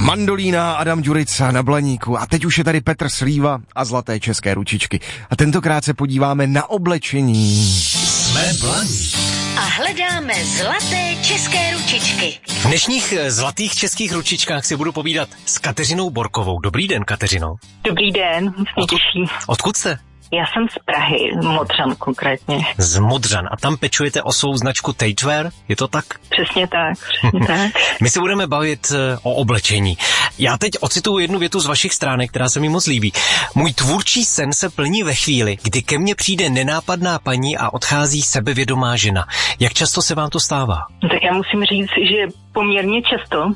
Mandolína, Adam Ďurica na Blaníku a teď už je tady Petr Slíva a zlaté české ručičky. A tentokrát se podíváme na oblečení. Jsme Blaník. A hledáme zlaté české ručičky. V dnešních zlatých českých ručičkách si budu povídat s Kateřinou Borkovou. Dobrý den, Kateřino. Dobrý den, mě těší. Odkud jste? Já jsem z Prahy, z Modřan konkrétně. Z Modřan. A tam pečujete o svou značku Tatewear, je to tak? Přesně tak, přesně tak. My se budeme bavit o oblečení. Já teď ocituju jednu větu z vašich stránek, která se mi moc líbí. Můj tvůrčí sen se plní ve chvíli, kdy ke mně přijde nenápadná paní a odchází sebevědomá žena. Jak často se vám to stává? Tak já musím říct, že poměrně často.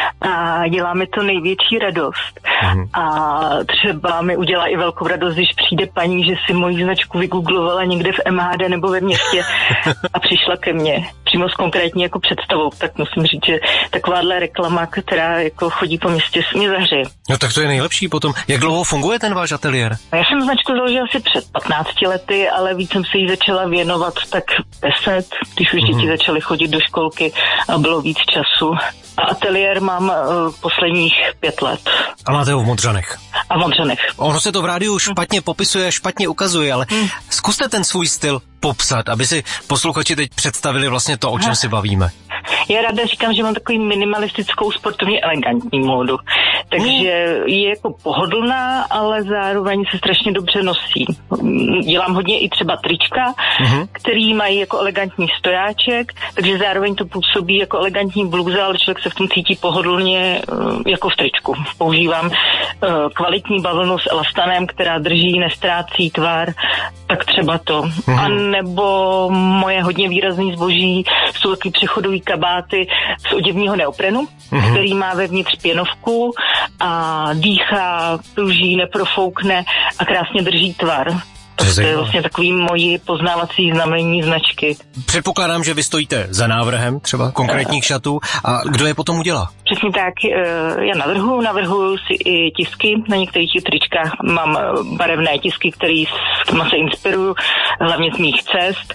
A dělá mi to největší radost. A třeba mi udělá i velkou radost, když přijde paní, že si moji značku vygooglovala někde v MHD nebo ve městě a přišla ke mně. Přímo s konkrétní jako představou. Tak musím říct, že takováhle reklama, která jako chodí po městě, mě zahřeje. No tak to je nejlepší potom. Jak dlouho funguje ten váš ateliér? Já jsem značku založila asi před 15 lety, ale víc jsem se jí začala věnovat tak 10, když už děti začaly chodit do školky a bylo víc času. A ateliér mám posledních 5 let. A máte ho v Modřanech? A v Modřanech. Ono se to v rádiu špatně popisuje, špatně ukazuje, ale zkuste ten svůj styl popsat, aby si posluchači teď představili vlastně to, o čem si bavíme. Já ráda říkám, že mám takový minimalistickou sportovně elegantní módu. Takže je jako pohodlná, ale zároveň se strašně dobře nosí. Dělám hodně i třeba trička, který mají jako elegantní stojáček, takže zároveň to působí jako elegantní bluza, ale člověk se v tom cítí pohodlně jako v tričku. Používám kvalitní bavlnu s elastanem, která drží, nestrácí tvar, tak třeba to. A nebo moje hodně výrazný zboží jsou taky přechodový kabáty z oděvního neoprenu, který má vevnitř pěnovku a dýchá, pruží, neprofoukne a krásně drží tvar. To je vlastně takový moji poznávací znamení značky. Předpokládám, že vy stojíte za návrhem třeba konkrétních šatů a kdo je potom udělá? Přesně tak, já navrhuju si i tisky na některých tričkách. Mám barevné tisky, kterými se inspiruju, hlavně z mých cest.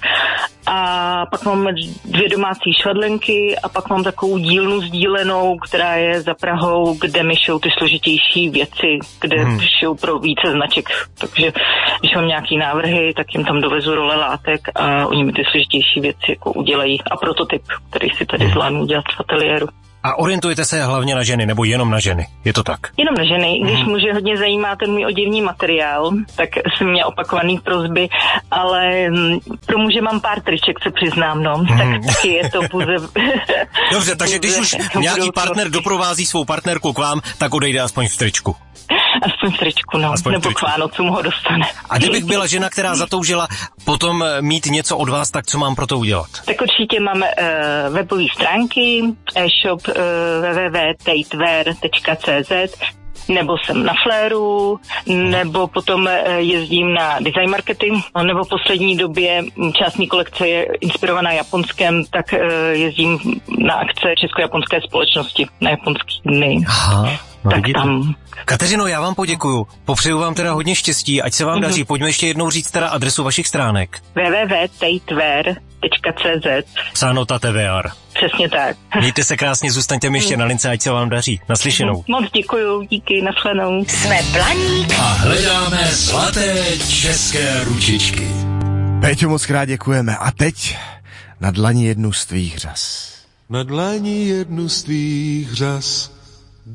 A pak mám 2 domácí švadlenky a pak mám takovou dílnu sdílenou, která je za Prahou, kde mi šou ty složitější věci, kde šou pro více značek. Takže když mám nějaký návrhy, tak jim tam dovezu role látek a oni mi ty složitější věci jako udělají. A prototyp, který si tady zvládnu udělat v ateliéru. A orientujete se hlavně na ženy, nebo jenom na ženy? Je to tak? Jenom na ženy. Když muže hodně zajímá ten můj oděvní materiál, tak jsem měla opakovaný prosby, ale pro muže mám pár triček, se přiznám, no. Tak taky je to pouze... Dobře, takže když už nějaký partner doprovází svou partnerku k vám, tak odejde aspoň v tričku. Aspoň v tričku, no. Aspoň nebo k Vánocům ho dostane. A kdybych byla žena, která zatoužila potom mít něco od vás, tak co mám pro to udělat? Tak určitě máme webové stránky, e-shop www.tatewear.cz, nebo jsem na Flairu, nebo potom jezdím na design marketing, nebo v poslední době část mý kolekce je inspirovaná Japonskem, tak jezdím na akce Česko-japonské společnosti, na japonský dny. Aha. No, tak tam. Kateřino, já vám poděkuju. Popřeju vám teda hodně štěstí, ať se vám daří. Pojďme ještě jednou říct teda adresu vašich stránek. www.tatewear.cz Psáno Tatewear. Přesně tak. Mějte se krásně, zůstaňte mi ještě na lince, ať se vám daří. Naslyšenou. Moc děkuju, díky, nashledanou. Jsme Blaník a hledáme zlaté české ručičky. Péťo, moc krát děkujeme. A teď na dlani jednu z tvých řas. Na dlani jednu z tvých řas